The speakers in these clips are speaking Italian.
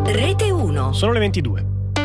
Rete 1. Sono le 22.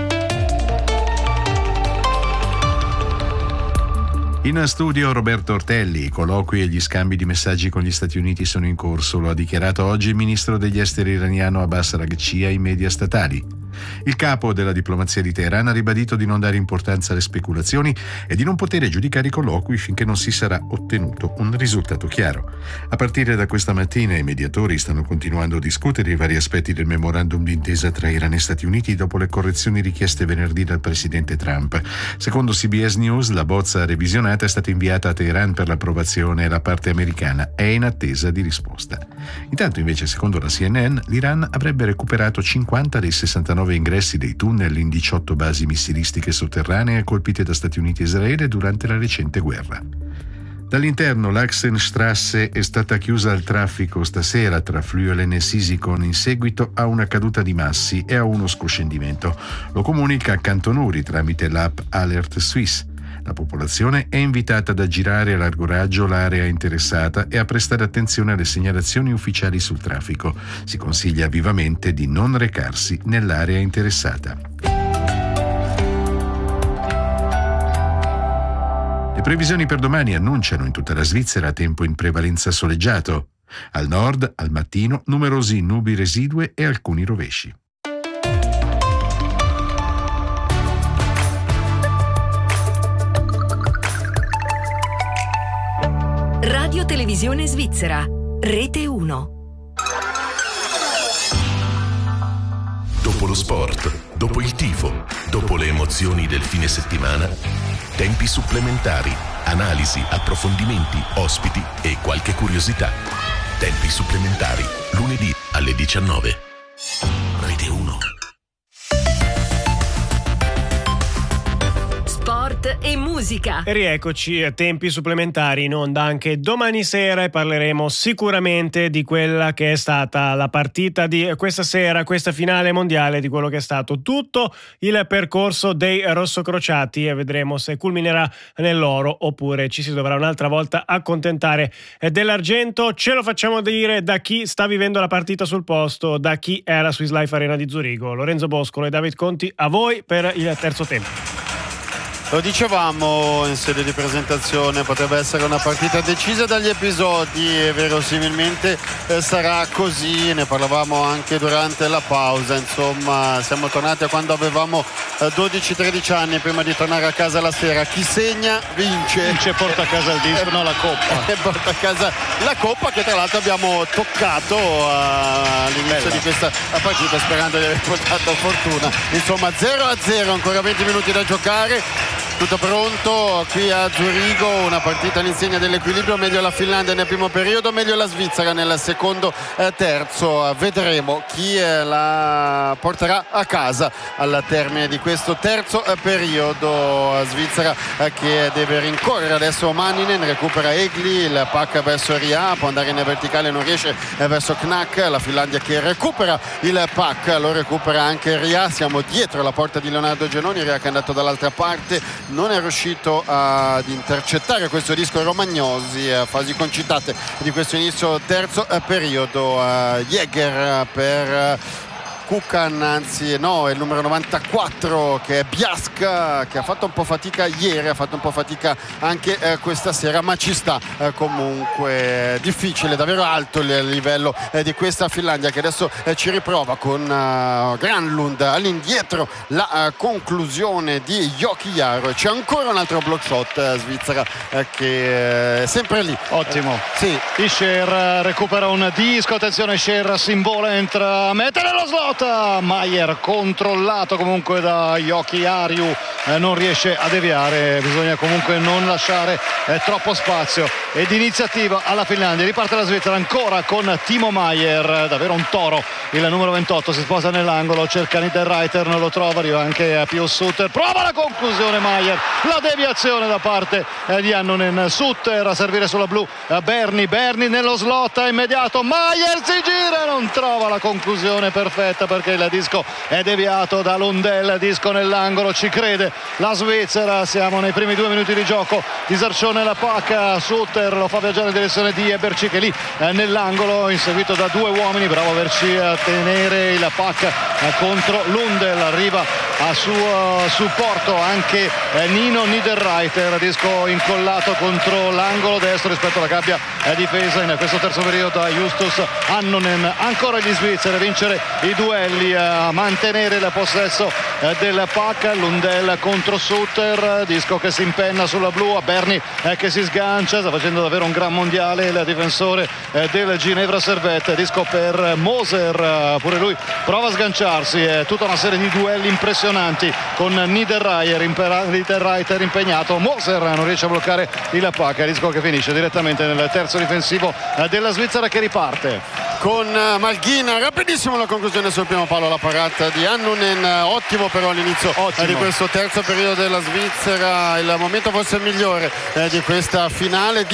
In studio Roberto Ortelli. I colloqui e gli scambi di messaggi con gli Stati Uniti sono in corso, lo ha dichiarato oggi il ministro degli esteri iraniano Abbas Araghchi ai media statali. Il capo della diplomazia di Teheran ha ribadito di non dare importanza alle speculazioni e di non poter giudicare i colloqui finché non si sarà ottenuto un risultato chiaro. A partire da questa mattina i mediatori stanno continuando a discutere i vari aspetti del memorandum d'intesa tra Iran e Stati Uniti dopo le correzioni richieste venerdì dal presidente Trump. Secondo CBS News, la bozza revisionata è stata inviata a Teheran per l'approvazione e la parte americana è in attesa di risposta. Intanto, invece, secondo la CNN, l'Iran avrebbe recuperato 50 dei 69 ingressi dei tunnel in 18 basi missilistiche sotterranee colpite da Stati Uniti e Israele durante la recente guerra. Dall'interno l'Achsenstrasse è stata chiusa al traffico stasera tra Flüelen e Sisikon in seguito a una caduta di massi e a uno scoscendimento. Lo comunica Canton Uri tramite l'app Alert Suisse. La popolazione è invitata ad aggirare a largo raggio l'area interessata e a prestare attenzione alle segnalazioni ufficiali sul traffico. Si consiglia vivamente di non recarsi nell'area interessata. Le previsioni per domani annunciano in tutta la Svizzera tempo in prevalenza soleggiato. Al nord, al mattino, numerosi nubi residue e alcuni rovesci. Radio Televisione Svizzera, Rete 1. Dopo lo sport, dopo il tifo, dopo le emozioni del fine settimana, tempi supplementari, analisi, approfondimenti, ospiti e qualche curiosità. Tempi supplementari, lunedì alle 19. Rete 1. Sport e musica. E rieccoci a tempi supplementari in onda anche domani sera e parleremo sicuramente di quella che è stata la partita di questa sera, questa finale mondiale, di quello che è stato tutto il percorso dei rossocrociati e vedremo se culminerà nell'oro oppure ci si dovrà un'altra volta accontentare dell'argento. Ce lo facciamo dire da chi sta vivendo la partita sul posto, da chi è alla Swiss Life Arena di Zurigo. Lorenzo Boscolo e David Conti, a voi per il terzo tempo. Lo dicevamo in sede di presentazione, potrebbe essere una partita decisa dagli episodi e verosimilmente sarà così, ne parlavamo anche durante la pausa, insomma siamo tornati a quando avevamo 12-13 anni prima di tornare a casa la sera. Chi segna vince e porta a casa il disco, no, la coppa. E porta a casa la coppa che tra l'altro abbiamo toccato all'inizio di questa partita sperando di aver portato fortuna. Insomma 0-0, ancora 20 minuti da giocare. Tutto pronto qui a Zurigo, una partita all'insegna dell'equilibrio, meglio la Finlandia nel primo periodo, meglio la Svizzera nel secondo terzo. Vedremo chi la porterà a casa al termine di questo terzo periodo. Svizzera che deve rincorrere adesso Manninen, recupera Egli, il pack verso Ria, può andare in verticale, non riesce, verso Knack. La Finlandia che recupera il pack, lo recupera anche Ria, siamo dietro la porta di Leonardo Genoni, Ria che è andato dall'altra parte, non è riuscito ad intercettare questo disco Romagnosi. Fasi concitate di questo inizio terzo periodo. Jäger per Kukan, anzi no, è il numero 94 che è Biasca, che ha fatto un po' fatica ieri, ha fatto un po' fatica anche questa sera, ma ci sta comunque. Difficile, davvero alto il livello di questa Finlandia che adesso ci riprova con Granlund all'indietro, la conclusione di Jokijaro. C'è ancora un altro block shot Svizzera che è sempre lì. Ottimo. Sì. Ischer recupera un disco, attenzione, Ischer si invola, entra a mettere lo slot. Maier controllato comunque da Jokijariu, non riesce a deviare, bisogna comunque non lasciare troppo spazio ed iniziativa alla Finlandia. Riparte la Svizzera ancora con Timo Maier, davvero un toro il numero 28, si sposta nell'angolo, cerca Niederreiter, non lo trova, arriva anche Pius Sutter, prova la conclusione Maier, la deviazione da parte di Annunen. Sutter a servire sulla blu, Berni nello slot immediato, Maier si gira, non trova la conclusione perfetta Aspetta perché il disco è deviato da Lundell, disco nell'angolo, ci crede la Svizzera. Siamo nei primi 2 minuti di gioco. Disarcione la pacca, Sutter lo fa viaggiare in direzione di Berci che lì nell'angolo, inseguito da 2 uomini. Bravo Berci a tenere il pacca contro Lundell. Arriva a suo supporto anche Nino Niederreiter, disco incollato contro l'angolo destro rispetto alla gabbia difesa in questo terzo periodo da Justus Annunen. Ancora gli svizzeri a vincere i duelli, a mantenere il possesso del pack. Lundell contro Sutter, disco che si impenna sulla blu, a Berni che si sgancia, sta facendo davvero un gran mondiale il difensore del Ginevra Servette. Disco per Moser, pure lui prova a sganciarsi, tutta una serie di duelli impressionanti con Niederreiter impegnato. Moser non riesce a bloccare il pack, disco che finisce direttamente nel terzo difensivo della Svizzera, che riparte con Malghina. Rapidissimo la conclusione sul primo palo, la parata di Annunen. Ottimo però all'inizio di questo terzo periodo della Svizzera, il momento forse migliore di questa finale.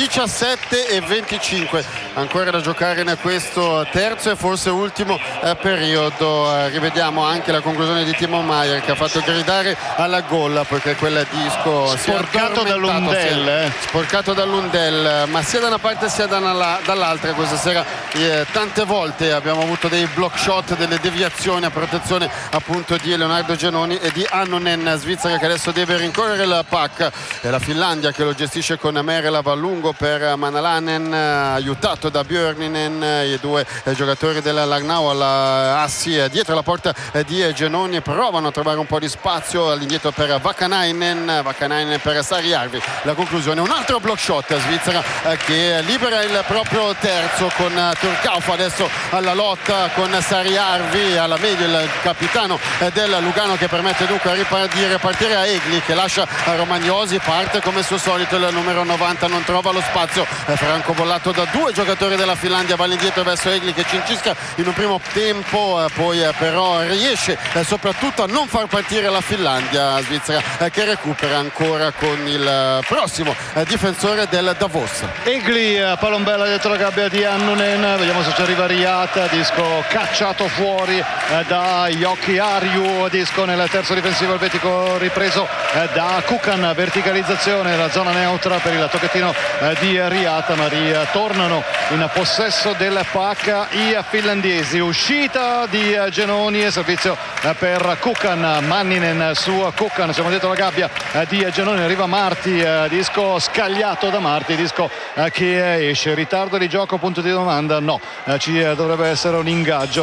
17-25 ancora da giocare in questo terzo e forse ultimo periodo. Rivediamo anche la conclusione di Timo Maier, che ha fatto gridare alla gol perché quel disco sporcato da Lundell, sporcato da Lundell, ma sia da una parte sia dall'altra. Questa sera tante volte abbiamo avuto dei block shot, delle deviazioni a protezione appunto di Leonardo Giannoni e di Annunen. Svizzera che adesso deve rincorrere il pack, è la Finlandia che lo gestisce con Merela a lungo per Manalainen, aiutato da Björninen. I 2 giocatori della Lagnau assi dietro la porta di Giannoni provano a trovare un po' di spazio all'indietro per Vakanainen per Sarjärvi. La conclusione, un altro block shot. Svizzera che libera il proprio terzo con Turkauf adesso alla lotta con Sarjärvi, alla meglio il capitano del Lugano, che permette dunque di ripartire a Egli, che lascia a Romagnosi. Parte come suo solito il numero 90, non trova lo spazio, francobollato da 2 giocatori della Finlandia, va all'indietro verso Egli che cincisca in un primo tempo, poi però riesce soprattutto a non far partire la Finlandia. Svizzera che recupera ancora con il prossimo difensore del Davos. Egli, palombella dietro la gabbia di Annunen, vediamo se ci arriva Riata, disco cacciato fuori da Joki Arju, disco nel terzo difensivo elvetico ripreso da Kukan. Verticalizzazione nella zona neutra per il tocchettino di Riata, ma tornano in possesso del pack i finlandesi. Uscita di Giannoni e servizio per Kukan. Manninen su Kukan, siamo dietro la gabbia di Giannoni, arriva Marti, disco scagliato da Marti, disco che esce. Ritardo di gioco, punto di domanda? No, ci dovrebbe essere un ingaggio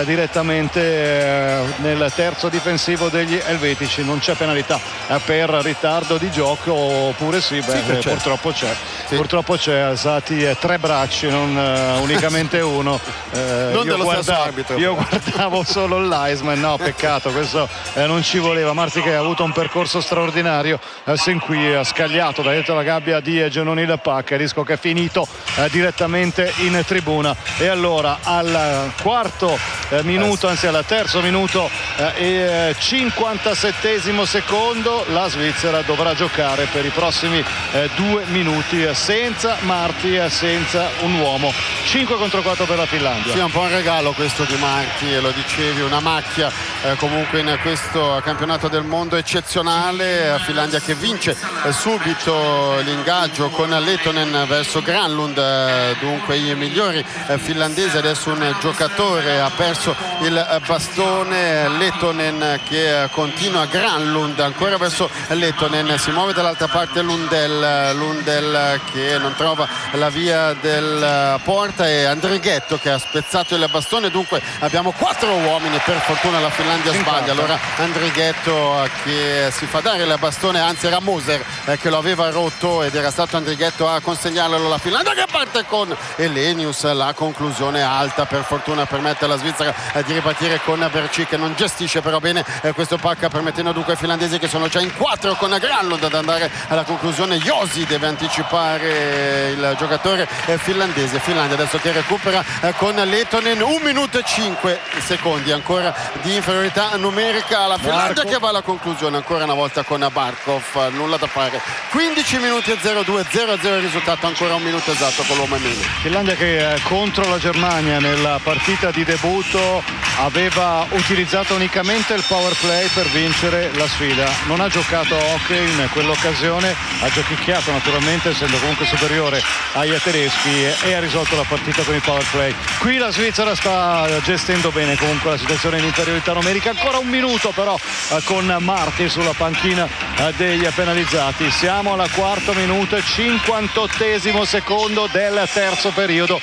direttamente nel terzo difensivo degli elvetici. Non c'è penalità per ritardo di gioco, oppure sì? Purtroppo c'è. Sì. Purtroppo c'è, alzati 3 bracci, non unicamente uno. Io guardavo solo il linesman, no, peccato, questo non ci voleva. Marti che ha avuto un percorso straordinario sin qui, scagliato da dietro la gabbia di Giannoni il pack, disco che è finito direttamente in tribuna. E allora al quarto minuto, anzi al terzo minuto e 57esimo secondo, la Svizzera dovrà giocare per i prossimi 2 minuti senza Marti, senza un uomo. 5 contro 4 per la Finlandia. Sì, è un po' un regalo questo di Marti, e lo dicevi, una macchia comunque in questo campionato del mondo eccezionale. La Finlandia che vince subito l'ingaggio con Lehtonen verso Granlund, dunque i migliori finlandesi. Adesso un giocatore ha perso il bastone, Lehtonen che continua, Granlund ancora verso Lehtonen, si muove dall'altra parte Lundell che non trova la via del porta, e Andrighetto che ha spezzato il bastone. Dunque abbiamo 4 uomini, per fortuna la Finlandia sbaglia. Allora Andrighetto che si fa dare il bastone, anzi era Moser che lo aveva rotto ed era stato Andrighetto a consegnarlo. La Finlandia che parte con Elenius, la conclusione alta, per fortuna permette alla Svizzera di ripartire con Berci che non gestisce però bene questo pack, permettendo dunque ai finlandesi che sono già in 4 con Granlund ad andare alla conclusione. Josi deve anticipare il giocatore finlandese. Finlandia adesso che recupera con Lehtonen, 1 minuto e 5 secondi ancora di inferiorità numerica. La Finlandia che va alla conclusione ancora una volta con Barkov, nulla da fare. 15 minuti e 0-2, 0-0 il risultato, ancora un minuto esatto con l'uomo e meno. Finlandia che contro la Germania nella partita di debutto punto aveva utilizzato unicamente il power play per vincere la sfida. Non ha giocato hockey in quell'occasione, ha giochicchiato naturalmente essendo comunque superiore ai tedeschi e ha risolto la partita con il power play. Qui la Svizzera sta gestendo bene comunque la situazione in inferiorità numerica. Ancora un minuto però con Marti sulla panchina dei penalizzati. Siamo al quarto minuto e 58esimo secondo del terzo periodo.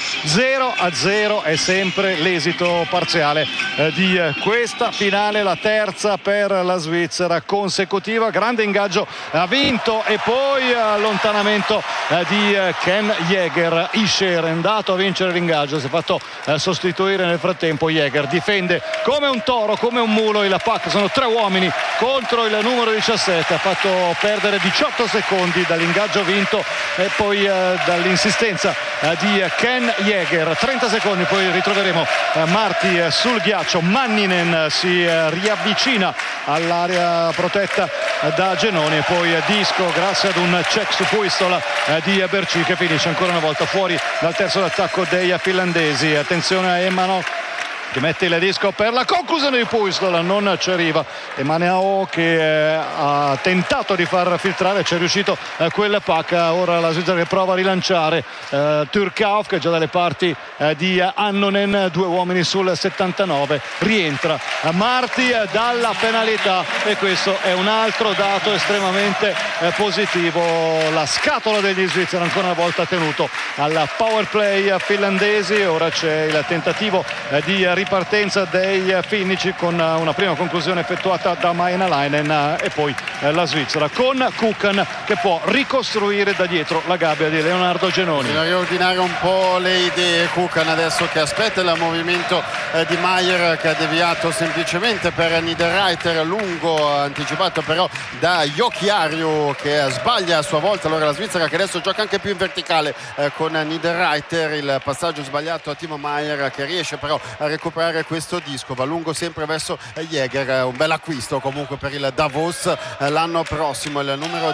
0-0 è sempre l'esito parziale di questa finale, la terza per la Svizzera consecutiva. Grande ingaggio ha vinto e poi allontanamento di Ken Jäger. Ischer è andato a vincere l'ingaggio, si è fatto sostituire nel frattempo. Jäger difende come un toro, come un mulo il pack, sono 3 uomini contro il numero 17, ha fatto perdere 18 secondi dall'ingaggio vinto e poi dall'insistenza di Ken Jäger. 30 secondi, poi ritroveremo Marti sul ghiaccio. Manninen si riavvicina all'area protetta da Genoni e poi Disco, grazie ad un check su Puistola di Berci, che finisce ancora una volta fuori dal terzo d'attacco dei finlandesi. Attenzione a Emano che mette il disco per la conclusione di Puistola, non ci arriva. Emanuel che ha tentato di far filtrare, ci è riuscito quel pack. Ora la Svizzera che prova a rilanciare. Turkauf che è già dalle parti di Annonen, 2 uomini sul 79, rientra Marti dalla penalità e questo è un altro dato estremamente positivo. La scatola degli svizzeri ancora una volta tenuto al power play finlandesi. Ora c'è il tentativo di ripartenza dei finnici con una prima conclusione effettuata da Maenalainen e poi la Svizzera con Kukan che può ricostruire da dietro la gabbia di Leonardo Genoni. Bisogna riordinare un po' le idee Kukan adesso, che aspetta il movimento di Maier che ha deviato semplicemente per Niederreiter, lungo anticipato però da Jokiharju che sbaglia a sua volta. Allora la Svizzera che adesso gioca anche più in verticale con Niederreiter, il passaggio sbagliato a Timo Maier che riesce però a recuperare questo disco, va lungo sempre verso Jäger. Un bel acquisto comunque per il Davos l'anno prossimo, il numero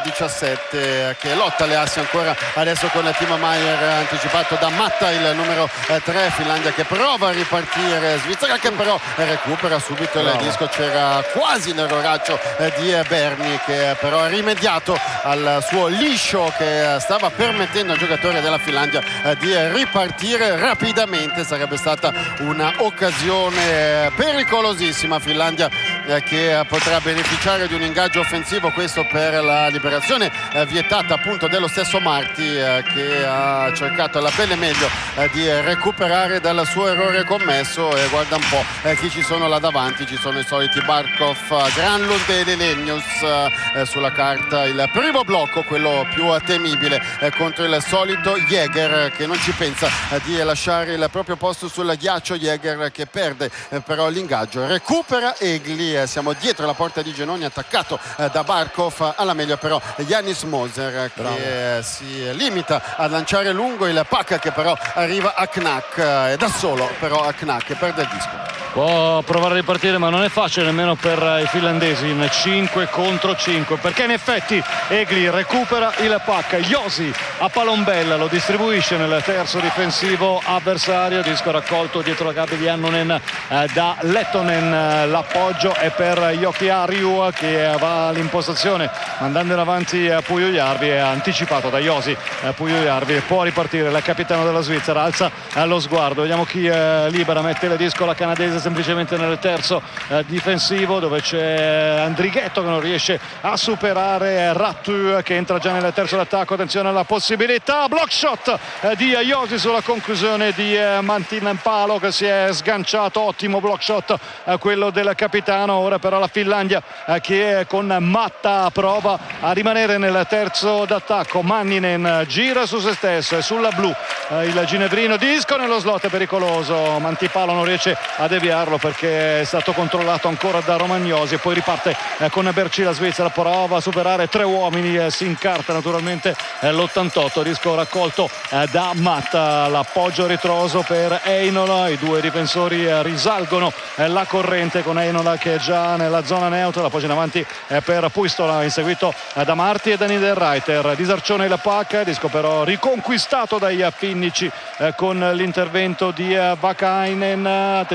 17 che lotta le assi ancora adesso con Timo Maier, anticipato da Matta il numero 3. Finlandia che prova a ripartire, Svizzera che però recupera subito il disco. C'era quasi l'erroraccio di Berni che però ha rimediato al suo liscio che stava permettendo al giocatore della Finlandia di ripartire rapidamente. Sarebbe stata una occasione pericolosissima. Finlandia che potrà beneficiare di un ingaggio offensivo, questo per la liberazione vietata appunto dello stesso Marti che ha cercato alla bene meglio di recuperare dal suo errore commesso. E guarda un po' chi ci sono là davanti, ci sono i soliti Barkov, Granlund e Elenius sulla carta. Il primo blocco, quello più temibile, contro il solito Jäger che non ci pensa di lasciare il proprio posto sul ghiaccio. Jäger che perde però l'ingaggio, recupera Egli. Siamo dietro la porta di Genoni, attaccato da Barkov. Alla meglio però Yannis Moser che si limita a lanciare lungo il pack che però arriva a Knack, e da solo però a Knack perde il disco. Può provare a ripartire ma non è facile nemmeno per i finlandesi in 5 contro 5, perché in effetti Egli recupera il pack. Josi a palombella lo distribuisce nel terzo difensivo avversario, disco raccolto dietro la gabbia di Annonen da Lettonen. L'appoggio è per Jokiharju che va all'impostazione mandando in avanti Puljujärvi, è anticipato da Josi. Puljujärvi può ripartire, il capitano della Svizzera alza lo sguardo, vediamo chi libera, mette il disco la canadese semplicemente nel terzo difensivo, dove c'è Andrighetto che non riesce a superare Rattu che entra già nel terzo d'attacco. Attenzione alla possibilità, block shot di Josi sulla conclusione di Mantinenpalo che si è sganciato. Ottimo block shot quello del capitano. Ora però la Finlandia che con Matta prova a rimanere nel terzo d'attacco. Manninen gira su se stesso e sulla blu il ginevrino, disco nello slot, è pericoloso. Mantipalo non riesce a deviarlo perché è stato controllato ancora da Romagnosi e poi riparte con Berci. La Svizzera prova a superare 3 uomini, si incarta naturalmente l'88, disco raccolto da Matta. L'appoggio ritroso per Einola, i 2 difensori risalgono la corrente con Einola che è già nella zona neutra. L'appoggio in avanti per Puistola inseguito da Marti e da Niederreiter. Disarcione il pack, disco però riconquistato dai finnici con l'intervento di Vakainen. Attenzione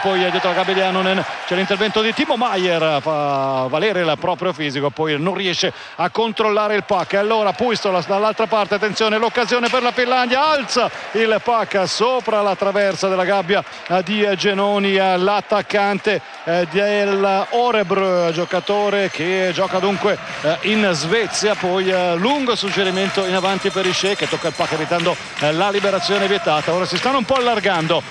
poi dietro la gabbia di Annunen c'è l'intervento di Timo Maier, fa valere il proprio fisico, poi non riesce a controllare il puck. E allora Puistola dall'altra parte, attenzione, l'occasione per la Finlandia, alza il puck sopra la traversa della gabbia di Genoni, l'attaccante del Örebro, giocatore che gioca dunque in Svezia. Poi lungo suggerimento in avanti per Isce, che tocca il puck evitando la liberazione vietata. Ora si stanno un po' allargando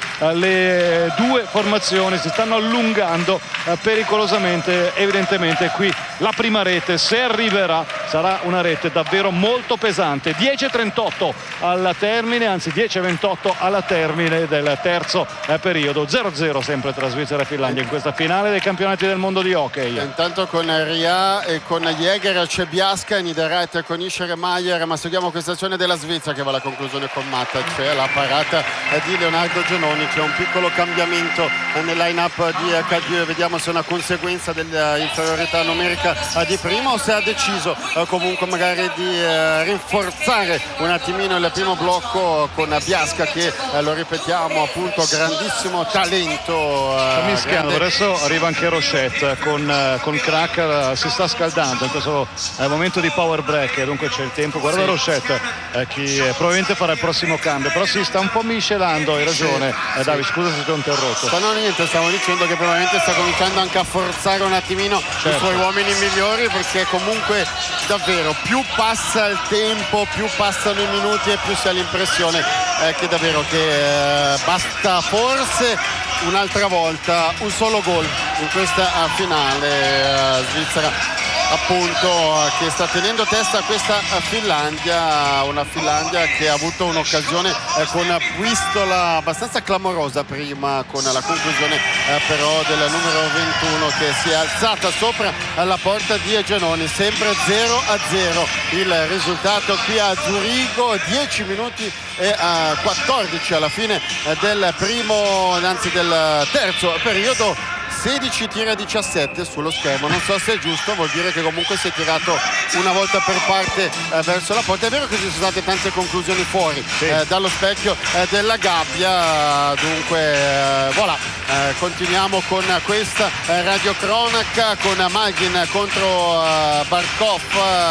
le due formazioni, si stanno allungando pericolosamente. Evidentemente qui la prima rete, se arriverà, sarà una rete davvero molto pesante. 10:38 al termine, anzi 10:28 alla termine del terzo periodo. 0-0 sempre tra Svizzera e Finlandia in questa finale dei campionati del mondo di hockey. Intanto con Ria e con Jäger c'è Biasca, Niederreiter con Ischer e Maier, ma seguiamo questa azione della Svizzera che va alla conclusione con Matta. C'è la parata di Leonardo Genoni, c'è un piccolo cambiamento nel line-up di Cadieux, vediamo se è una conseguenza dell'inferiorità numerica di prima o se ha deciso comunque magari di rinforzare un attimino il primo blocco con Biasca che lo ripetiamo appunto grandissimo talento. Mischiando, adesso arriva anche Rochette con Crack, si sta scaldando in questo momento di power break, dunque c'è il tempo. Guarda Rochette chi probabilmente farà il prossimo cambio, però si sta un po' miscelando, hai ragione. Davide, scusa se ti ho interrotto. No, niente, stavo dicendo che probabilmente sta cominciando anche a forzare un attimino i suoi uomini migliori, perché comunque davvero più passa il tempo, più passano i minuti e più si ha l'impressione che davvero basta forse un'altra volta un solo gol in questa finale. Svizzera appunto che sta tenendo testa a questa Finlandia, una Finlandia che ha avuto un'occasione con Puistola abbastanza clamorosa prima, con la conclusione però del numero 21 che si è alzata sopra la porta di Genoni. Sempre 0-0 il risultato qui a Zurigo, 10 minuti e 14 alla fine del primo, anzi del terzo periodo. 16 tiri a 17 sullo schermo, non so se è giusto, vuol dire che comunque si è tirato una volta per parte verso la porta. È vero che ci sono state tante conclusioni fuori dallo specchio della gabbia, dunque voilà, continuiamo con questa radiocronaca con Malgin contro Barkov,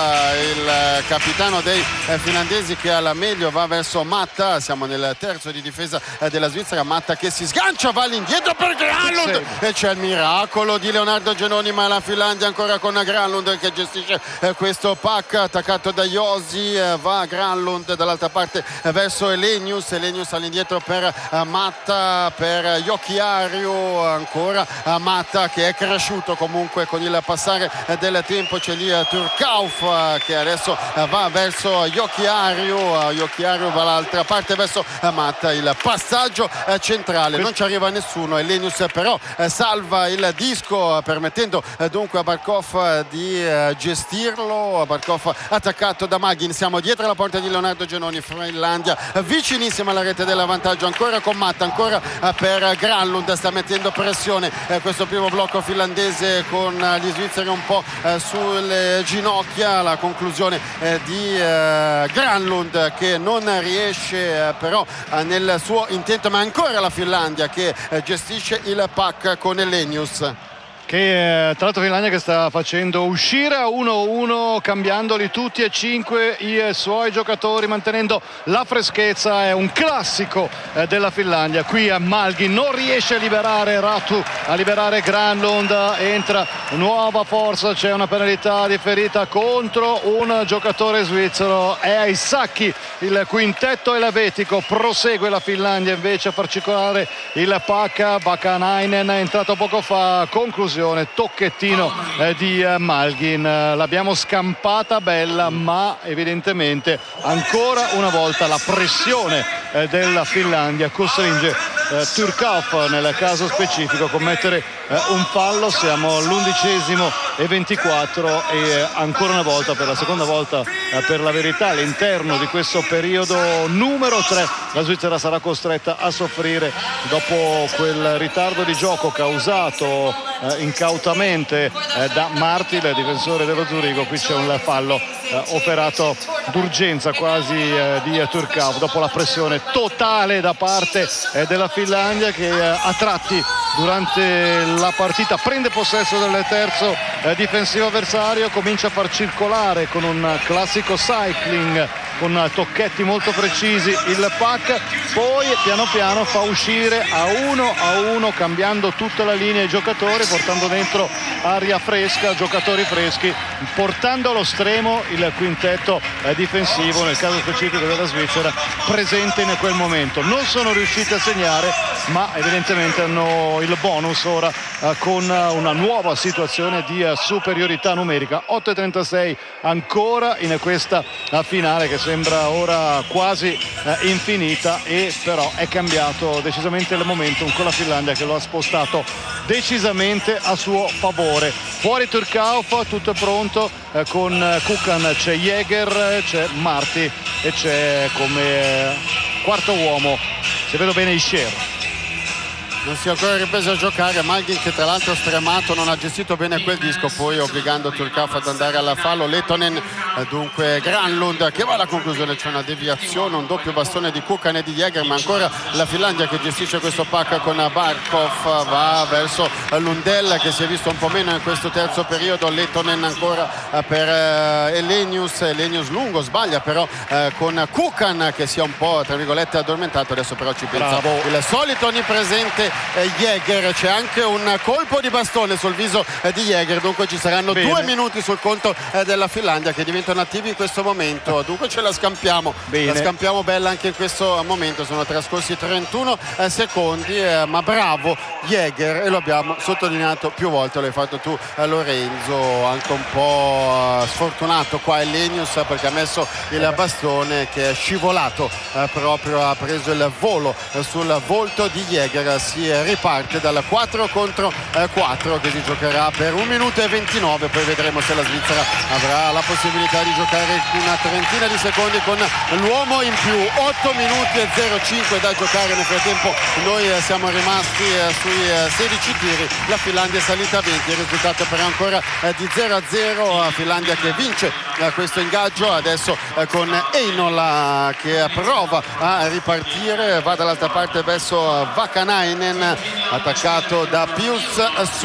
il capitano dei finlandesi che alla meglio va verso Matta. Siamo nel terzo di difesa della Svizzera, Matta che si sgancia, va all'indietro per Granlund e c'è il miracolo di Leonardo Genoni, ma la Finlandia ancora con Granlund che gestisce questo puck attaccato da Josi. Va Granlund dall'altra parte verso Elenius all'indietro per Matta, per Jokiharju, ancora Matta che è cresciuto comunque con il passare del tempo. C'è lì Turkauf che adesso va verso Jokiharju va dall'altra parte verso Matta, il passaggio centrale, non ci arriva nessuno. Elenius però salva il disco permettendo dunque a Barkov di gestirlo. Barkov attaccato da Magin, siamo dietro la porta di Leonardo Genoni. Finlandia vicinissima alla rete dell'avvantaggio, ancora con Matta, ancora per Granlund, sta mettendo pressione questo primo blocco finlandese con gli svizzeri un po' sulle ginocchia. La conclusione di Granlund che non riesce però nel suo intento, ma ancora la Finlandia che gestisce il puck con Elenius. Che tra l'altro Finlandia che sta facendo uscire a 1-1, cambiandoli tutti e 5 i suoi giocatori, mantenendo la freschezza. È un classico della Finlandia. Qui a Malgin non riesce a liberare Ratu, a liberare Granlund, entra nuova forza, c'è una penalità di ferita contro un giocatore svizzero, è ai sacchi il quintetto elvetico. Prosegue la Finlandia invece a far circolare il puck. Bakanainen è entrato poco fa, conclusione tocchettino di Malgin. L'abbiamo scampata bella, ma evidentemente ancora una volta la pressione della Finlandia costringe Turkauf nel caso specifico a commettere un fallo. Siamo all'11:24 e ancora una volta, per la seconda volta per la verità all'interno di questo periodo numero 3, la Svizzera sarà costretta a soffrire dopo quel ritardo di gioco causato incautamente da Marti, il difensore dello Zurigo. Qui c'è un fallo operato d'urgenza quasi di Turkov dopo la pressione totale da parte della Finlandia, che a tratti durante la partita prende possesso del terzo difensivo avversario, comincia a far circolare con un classico cycling, con tocchetti molto precisi il puck, poi piano piano fa uscire a uno cambiando tutta la linea i giocatori, portando dentro aria fresca, giocatori freschi, portando allo stremo il quintetto difensivo, nel caso specifico della Svizzera, presente in quel momento. Non sono riusciti a segnare, ma evidentemente hanno il bonus ora con una nuova situazione di superiorità numerica. 8:36 ancora in questa finale che sembra ora quasi infinita, e però è cambiato decisamente il momentum con la Finlandia che lo ha spostato decisamente a suo favore. Fuori Turkov, tutto è pronto, con Kukan c'è Jäger, c'è Marti e c'è come quarto uomo, se vedo bene, Ischer. Non si è ancora ripreso a giocare Malgin, che tra l'altro stremato non ha gestito bene quel disco, poi obbligando Turkov ad andare alla fallo. Lehtonen, dunque Granlund che va alla conclusione, c'è una deviazione, un doppio bastone di Kukan e di Jäger, ma ancora la Finlandia che gestisce questo pack con Barkov, va verso Lundell che si è visto un po' meno in questo terzo periodo. Lehtonen ancora per Elenius lungo, sbaglia però con Kukan che si è un po' tra virgolette addormentato, adesso però ci pensa il solito onnipresente Jäger. C'è anche un colpo di bastone sul viso di Jäger, dunque ci saranno 2 minuti sul conto della Finlandia, che diventano attivi in questo momento, dunque ce la scampiamo bene. La scampiamo bella anche in questo momento. Sono trascorsi 31 secondi, ma bravo Jäger, e lo abbiamo sottolineato più volte, l'hai fatto tu Lorenzo, anche un po' sfortunato qua Elenius perché ha messo il bastone che è scivolato proprio, ha preso il volo sul volto di Jäger. Si riparte dal 4 contro 4 che si giocherà per 1 minuto e 29, poi vedremo se la Svizzera avrà la possibilità di giocare una trentina di secondi con l'uomo in più. 8 minuti e 0,5 da giocare, nel frattempo noi siamo rimasti sui 16 tiri, la Finlandia è salita a 20, il risultato però ancora di 0-0, la Finlandia che vince questo ingaggio adesso con Einola che prova a ripartire, va dall'altra parte verso Vakanainen, attaccato da Pius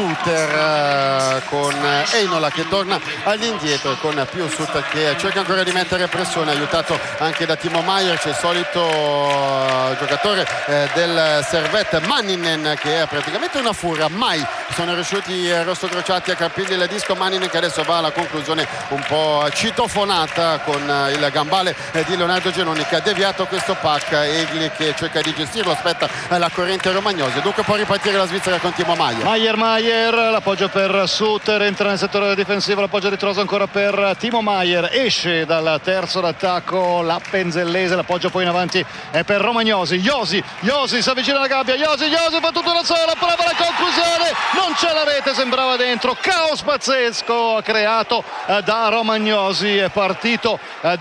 Suter, con Einola che torna all'indietro, con Pius Suter che cerca ancora di mettere pressione, aiutato anche da Timo Maier. C'è il solito giocatore del Servette Manninen che è praticamente una furia, mai sono riusciti rossocrociati a capirgli il disco. Manninen che adesso va alla conclusione un po' citofonata con il gambale di Leonardo Genoni che ha deviato questo pack. Egli che cerca di gestirlo, aspetta la corrente romagnosa, dunque può ripartire la Svizzera con Timo Maier. Maier, l'appoggio per Suter, entra nel settore difensivo, l'appoggio ritroso ancora per Timo Maier, esce dal terzo d'attacco la Penzellese, l'appoggio poi in avanti è per Romagnosi. Iosi si avvicina alla gabbia, Iosi fa tutta una sola, prova la conclusione, non c'è la rete, sembrava dentro, caos pazzesco creato da Romagnosi, è partito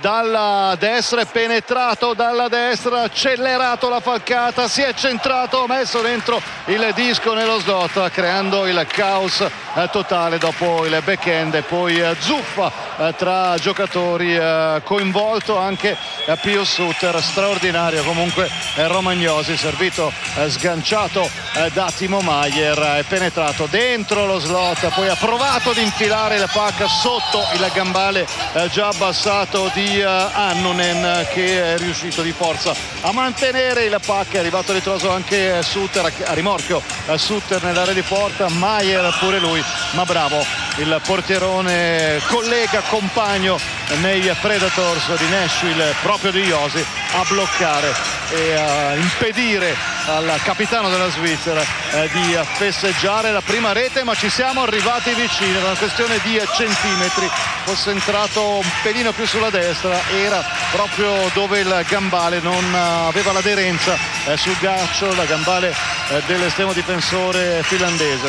dalla destra, è penetrato dalla destra, accelerato la falcata, si è centrato, messo dentro il disco nello slot, creando il caos totale dopo il backhand e poi zuffa tra giocatori, coinvolto anche Pius Suter. Straordinario comunque Romagnosi, servito sganciato da Timo Maier, è penetrato dentro lo slot, poi ha provato ad infilare il pack sotto il gambale già abbassato di Annunen, che è riuscito di forza a mantenere il pack. È arrivato a ritroso anche Suter, a rimorchio Suter nell'area di porta, Maier pure lui, ma bravo il portierone, collega, compagno nei Predators di Nashville, proprio di Iosi, a bloccare e a impedire al capitano della Svizzera di festeggiare la prima rete, ma ci siamo arrivati vicini, era una questione di centimetri, fosse entrato un pelino più sulla destra, era proprio dove il gambale non aveva l'aderenza sul ghiaccio, la gambale dell'estremo difensore finlandese.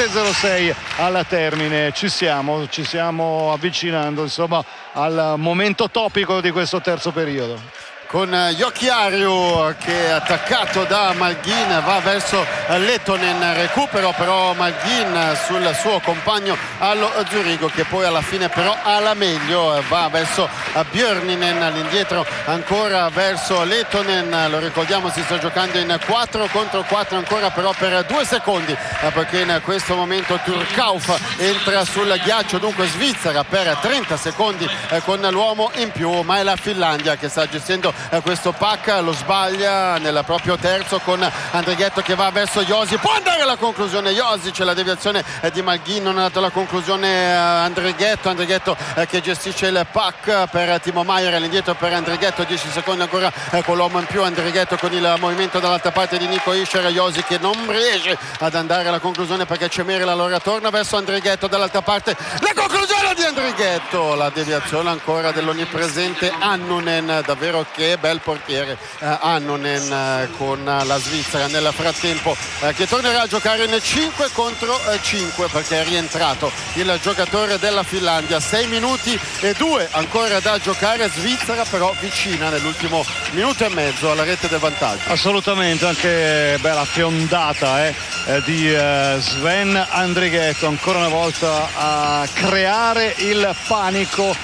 7:06 al termine, ci stiamo avvicinando insomma al momento topico di questo terzo periodo. con Jokiharju che è attaccato da Malghin, va verso Lehtonen, recupero però Malghin sul suo compagno allo Zurigo, che poi alla fine però ha la meglio, va verso Björninen, all'indietro ancora verso Lehtonen. Lo ricordiamo, si sta giocando in 4 contro 4 ancora però per 2 secondi, perché in questo momento Turkauf entra sul ghiaccio, dunque Svizzera per 30 secondi con l'uomo in più, ma è la Finlandia che sta gestendo questo pack. Lo sbaglia nel proprio terzo con Andrighetto che va verso Josi, può andare alla conclusione Josi, c'è la deviazione di Malghin, non è andata alla conclusione Andrighetto che gestisce il pack per Timo Maier, all'indietro per Andrighetto, 10 secondi ancora con l'uomo in più, Andrighetto con il movimento dall'altra parte di Nico Hischier, Josi che non riesce ad andare alla conclusione perché c'è Merel, allora torna verso Andrighetto dall'altra parte, la conclusione di Andrighetto, la deviazione ancora dell'onnipresente Annunen, davvero che bel portiere Annunen con la Svizzera nel frattempo che tornerà a giocare in 5 contro 5 perché è rientrato il giocatore della Finlandia. 6 minuti e 2 ancora da giocare, Svizzera però vicina nell'ultimo minuto e mezzo alla rete del vantaggio. Assolutamente, anche bella fiondata di Sven Andrighetto ancora una volta a creare il panico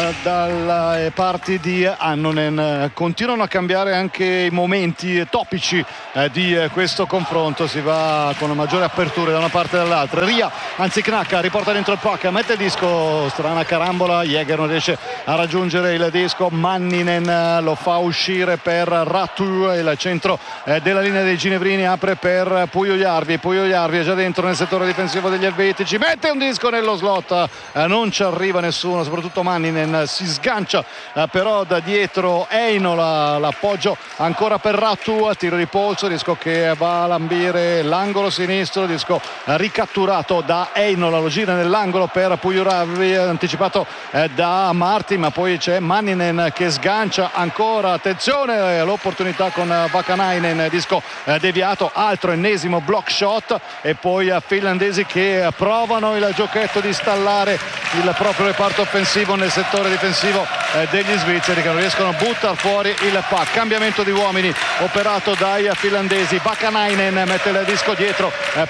dalle parti di Annunen. Continuano a cambiare anche i momenti topici di questo confronto, si va con maggiore apertura da una parte e dall'altra. Ria, anzi Knacka, riporta dentro il pack, mette il disco, strana carambola, Jäger non riesce a raggiungere il disco, Manninen lo fa uscire per Ratu, il centro della linea dei ginevrini apre per Pujojarvi è già dentro nel settore difensivo degli elvetici, mette un disco nello slot, non ci arriva nessuno, soprattutto Manninen si sgancia però da dietro Einola, l'appoggio ancora per Ratu, a tiro di polso, disco che va a lambire l'angolo sinistro, disco ricatturato da Einola, lo gira nell'angolo per Pujojarvi, anticipato da Martin, ma poi c'è Manninen che sgancia ancora, attenzione l'opportunità con Vakanainen, disco deviato, altro ennesimo block shot, e poi finlandesi che provano il giochetto di stallare il proprio reparto offensivo nel settore difensivo degli svizzeri che non riescono a buttare fuori il pack. Cambiamento di uomini operato dai finlandesi, Vakanainen mette il disco dietro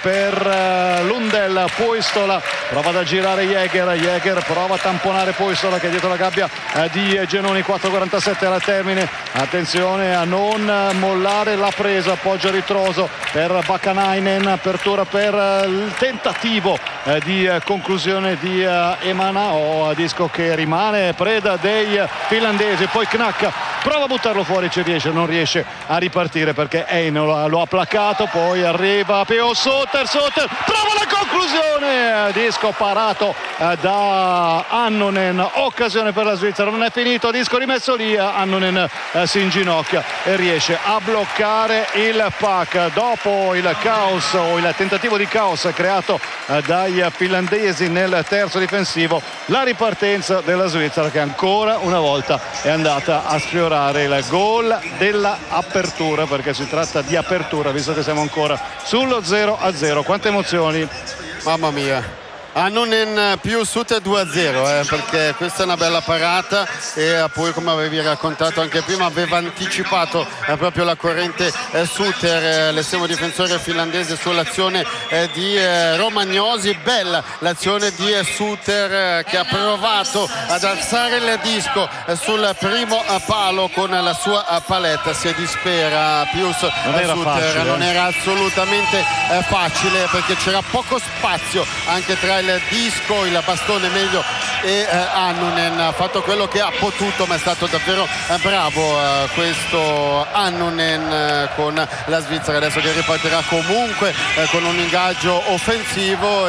per Lundell, Puistola prova ad aggirare Jäger prova a tamponare Puistola che è dietro la gabbia di Genoni, 4:47 alla termine, attenzione a non mollare la presa, appoggio ritroso per Vakanainen, apertura per il tentativo di conclusione di Emanao, disco che rimane preda dei finlandesi, poi Knacka prova a buttarlo fuori, ci riesce, non riesce a ripartire perché Einola lo ha placato, poi arriva P.O. Suter prova la conclusione, disco parato da Annunen, occasione per la Svizzera, non è finito, disco rimesso lì, Annunen si inginocchia e riesce a bloccare il pack dopo il caos o il tentativo di caos creato dai finlandesi nel terzo difensivo. La ripartenza della Svizzera che ancora una volta è andata a sfiorare il gol della apertura, perché si tratta di apertura visto che siamo ancora sullo 0-0. Quante emozioni, mamma mia. Annunen più Suter 2-0 perché questa è una bella parata e poi, come avevi raccontato anche prima, aveva anticipato proprio la corrente Suter, l'estremo difensore finlandese, sull'azione di Romagnosi. Bella l'azione di Suter che ha provato ad alzare il disco sul primo palo con la sua paletta, si dispera Pius Suter, non era assolutamente facile perché c'era poco spazio anche tra il disco, il bastone meglio, e Annunen ha fatto quello che ha potuto, ma è stato davvero bravo questo Annunen con la Svizzera adesso che ripartirà comunque con un ingaggio offensivo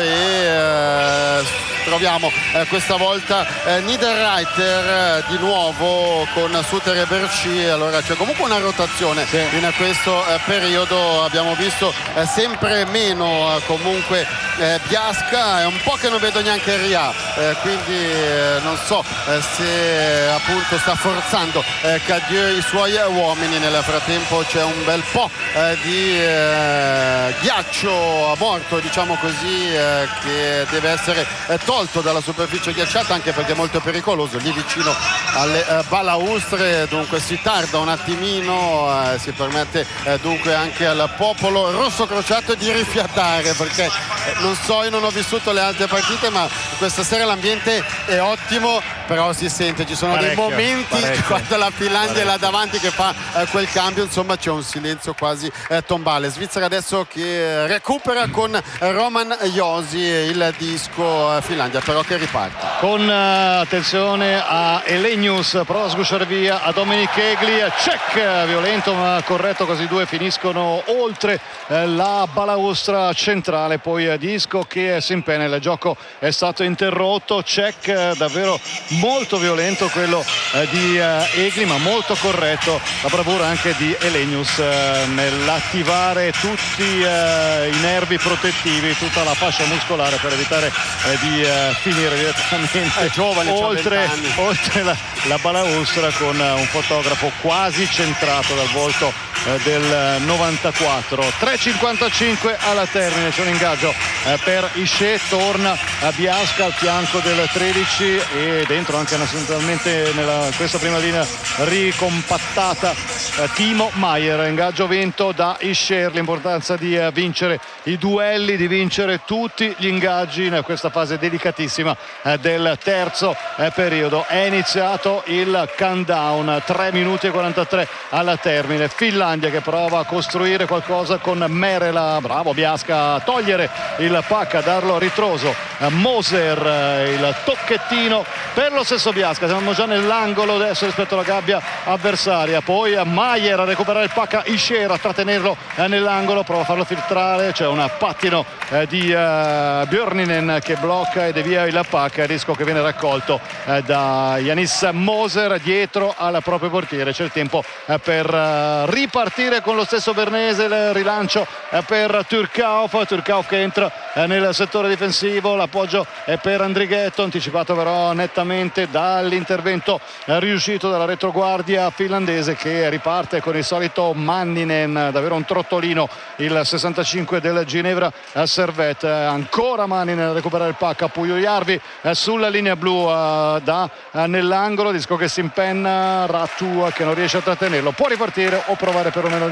e troviamo questa volta Niederreiter di nuovo con Suter e Berchi, allora c'è comunque una rotazione in questo periodo, abbiamo visto sempre meno comunque Biasca, è un po' che non vedo neanche Ria, quindi non so se appunto sta forzando Cadieux i suoi uomini. Nel frattempo c'è un bel po' di ghiaccio a morto, diciamo così, che deve essere tolto tolto dalla superficie ghiacciata, anche perché è molto pericoloso lì vicino alle balaustre, dunque si tarda un attimino, si permette dunque anche al popolo rossocrociato di rifiatare, perché non so, io non ho vissuto le altre partite, ma questa sera l'ambiente è ottimo, però si sente, ci sono dei momenti quando la Finlandia è là davanti che fa quel cambio, insomma c'è un silenzio quasi tombale. Svizzera adesso che recupera con Roman Josi il disco, Finlandia però che riparte con attenzione a Elenius, prova a sgusciare via a Dominik Egli, check violento ma corretto, così i due finiscono oltre la balaustra centrale, poi disco che si impena, il gioco è stato interrotto, check davvero molto violento quello di Egli, ma molto corretto, la bravura anche di Elenius nell'attivare tutti i nervi protettivi, tutta la fascia muscolare per evitare di finire direttamente oltre la balaustra, con un fotografo quasi centrato dal volto del 94. 3:55 alla termine, c'è un ingaggio per Isce, torna a Biasca al fianco del 13 e dentro anche naturalmente nella questa prima linea ricompattata Timo Maier. Ingaggio vinto da Isce, l'importanza di vincere i duelli, di vincere tutti gli ingaggi in questa fase delicatissima del terzo periodo. È iniziato il countdown, 3 minuti e 43 alla termine. Finlandia che prova a costruire qualcosa con Merela, bravo Biasca a togliere il puck, a darlo a ritroso. Moser, il tocchettino per lo stesso Biasca, siamo già nell'angolo adesso rispetto alla gabbia avversaria, poi Maier a recuperare il puck, Ischer a trattenerlo nell'angolo, prova a farlo filtrare, c'è un pattino di Björninen che blocca e devia il puck, risco che viene raccolto da Janis Moser dietro al proprio portiere. C'è il tempo per ripartire con lo stesso Bernese, il rilancio per Turcauf che entra nel settore difensivo, l'appoggio è per Andrighetto, anticipato però nettamente dall'intervento riuscito dalla retroguardia finlandese, che riparte con il solito Manninen, davvero un trottolino il 65 del Ginevra Servette. Ancora Manninen a recuperare il puck, a Pujujärvi sulla linea blu, da nell'angolo, disco che si impenna, Rattu che non riesce a trattenerlo, può ripartire o provare perlomeno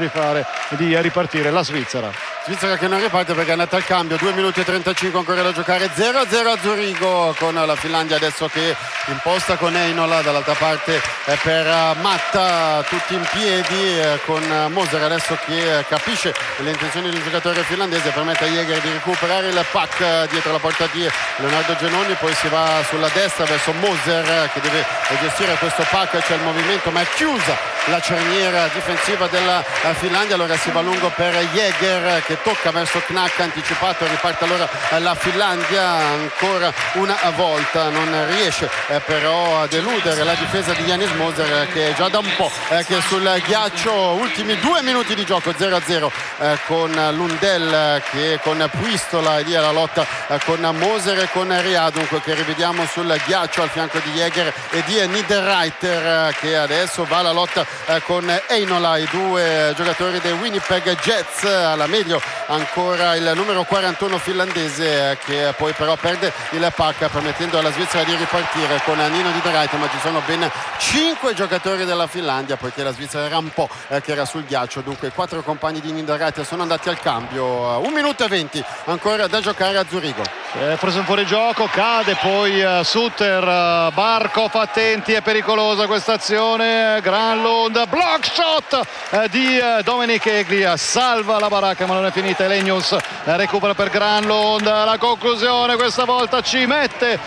di ripartire la Svizzera che non riparte perché è andata al cambio. 2 minuti e 35 ancora da giocare, 0-0 a Zurigo, con la Finlandia adesso che imposta con Einola, dall'altra parte per Matta, tutti in piedi, con Moser adesso che capisce le intenzioni di un giocatore finlandese, permette a Jäger di recuperare il puck dietro la porta di Leonardo Genoni, poi si va sulla destra verso Moser che deve gestire questo puck, c'è il movimento ma è chiusa la cerniera difensiva della Finlandia, allora si va lungo per Jäger che tocca verso Knack, anticipato, riparte allora la Finlandia ancora una volta, non riesce però a deludere la difesa di Janis Moser che è già da un po' che è sul ghiaccio. Ultimi 2 minuti di gioco, 0-0 con Lundell che con Puistola e lì alla lotta con Moser e con Ria, dunque che rivediamo sul ghiaccio al fianco di Jäger e di Niederreiter che adesso va alla lotta con Einola, i due giocatori dei Winnipeg Jets. Alla meglio ancora il numero 41 finlandese che poi però perde il puck, permettendo alla Svizzera di ripartire con Nino Niederreiter, ma ci sono ben 5 giocatori della Finlandia poiché la Svizzera era un po' che era sul ghiaccio, dunque i 4 compagni di Niederreiter sono andati al cambio. 1 minuto e 20 ancora da giocare a Zurigo. Preso fuori gioco, cade poi Sutter, Barkov, attenti, è pericolosa questa azione, Granlund, block shot di Dominik Egli, salva la baracca ma non è finita. Elenius recupera per Granlund, la conclusione questa volta ci mette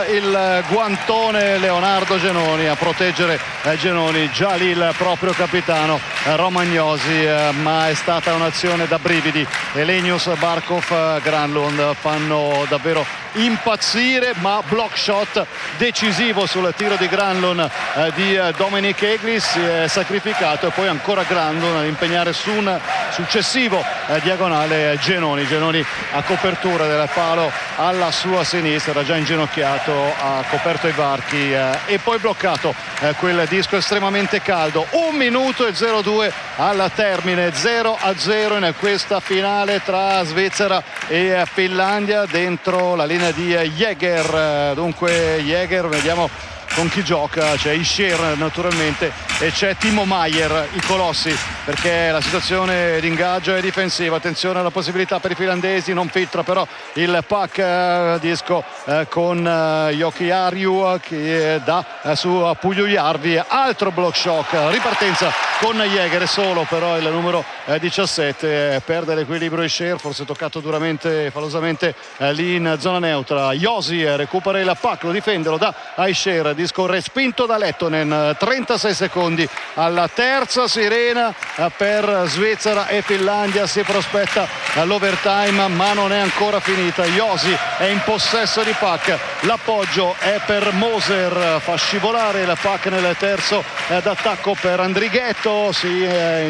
il guantone Leonardo Genoni a proteggere Genoni, già lì il proprio capitano Romagnosi, ma è stata un'azione da brividi. Elenius, Barkov, Granlund fanno davvero impazzire, ma block shot decisivo sul tiro di Granlund di Dominik Egli, si è sacrificato e poi ancora Granlund ad impegnare su un successivo diagonale Genoni a copertura del palo alla sua sinistra, era già inginocchiato, ha coperto i varchi e poi bloccato quel disco estremamente caldo. 1 minuto e 02 al termine, 0-0 in questa finale tra Svizzera e Finlandia. Dentro dietro la linea di Jäger. Dunque Jäger, vediamo con chi gioca, c'è Isher naturalmente e c'è Timo Maier, i colossi, perché la situazione di ingaggio è difensiva. Attenzione alla possibilità per i finlandesi, non filtra però il puck disco con Jokiharju che dà su Puljujärvi, altro block shot, ripartenza con Jäger, solo però il numero 17 perde l'equilibrio Isher, forse toccato duramente, falosamente lì in zona neutra. Josi recupera il puck, lo difende, lo dà a Isher, disco respinto da Lettonen. 36 secondi alla terza sirena per Svizzera e Finlandia, si prospetta l'overtime ma non è ancora finita. Josi è in possesso di puck, l'appoggio è per Moser, fa scivolare il puck nel terzo d'attacco per Andrighetto, si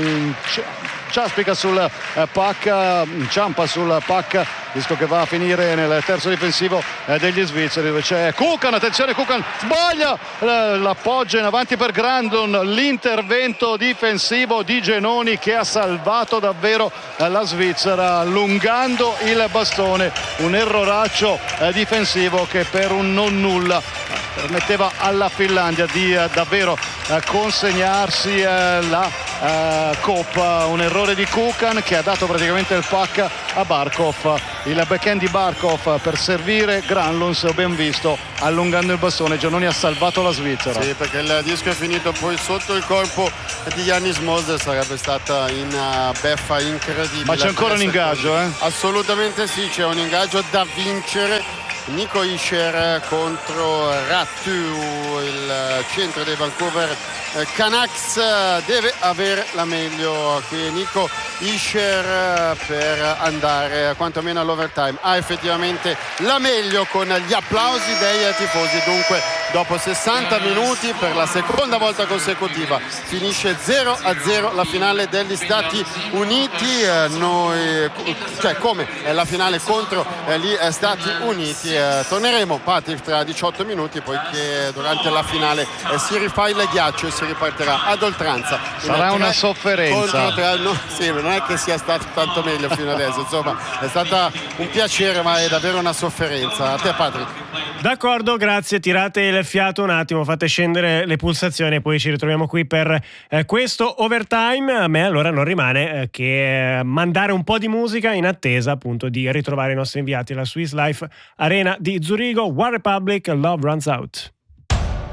ciaspica sul puck, inciampa sul puck, disco che va a finire nel terzo difensivo degli svizzeri, dove c'è Kukan. Attenzione, Kukan sbaglia l'appoggio in avanti per Granlund, l'intervento difensivo di Genoni che ha salvato davvero la Svizzera allungando il bastone, un erroraccio difensivo che per un non nulla permetteva alla Finlandia di davvero consegnarsi la coppa. Un errore di Kukan che ha dato praticamente il puck a Barkov, il backhand di Barkov per servire Granlund, se ho ben visto, allungando il bastone. Giannoni ha salvato la Svizzera. Sì, perché il disco è finito poi sotto il corpo di Yannis Moser, sarebbe stata in beffa incredibile. Ma c'è ancora un ingaggio, Assolutamente sì, c'è un ingaggio da vincere. Nico Isher contro Rattu, il centro dei Vancouver Canucks, deve avere la meglio qui Nico Isher per andare quantomeno all'overtime. Ha effettivamente la meglio con gli applausi dei tifosi. Dunque dopo 60 minuti per la seconda volta consecutiva finisce 0-0 la finale degli Stati Uniti, come la finale contro gli Stati Uniti. Torneremo tra 18 minuti, poiché durante la finale si rifà il ghiaccio e si ripartirà ad oltranza. Sarà una sofferenza. Sì, non è che sia stato tanto meglio fino adesso, insomma è stata un piacere ma è davvero una sofferenza. A te Patrick. D'accordo, grazie, tirate il fiato un attimo, fate scendere le pulsazioni e poi ci ritroviamo qui per questo overtime. A me allora non rimane che mandare un po' di musica in attesa appunto di ritrovare i nostri inviati alla Swiss Life Arena di Zurigo. One Republic, Love Runs Out.